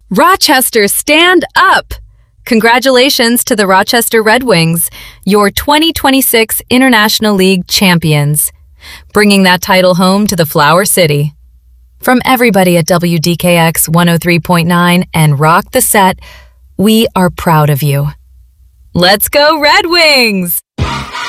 Rochester, stand up! Congratulations to the Rochester Red Wings, your 2026 International League champions, bringing that title home to the Flower City. From everybody at WDKX 103.9 and Rock the Set, we are proud of you. Let's go Red Wings!